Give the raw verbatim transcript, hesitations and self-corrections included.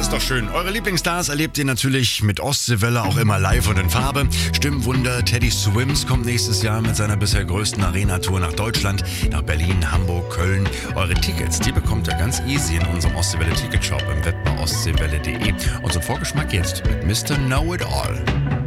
ist doch schön. Eure Lieblingsstars erlebt ihr natürlich mit Ostseewelle auch immer live und in Farbe. Stimmwunder Teddy Swims kommt nächstes Jahr mit seiner bisher größten Arena-Tour nach Deutschland, nach Berlin, Hamburg, Köln. Eure Tickets, die bekommt ihr ganz easy in unserem Ostseewelle Ticketshop im Web bei ostseewelle punkt de. Und zum Vorgeschmack jetzt mit Mister Know It All.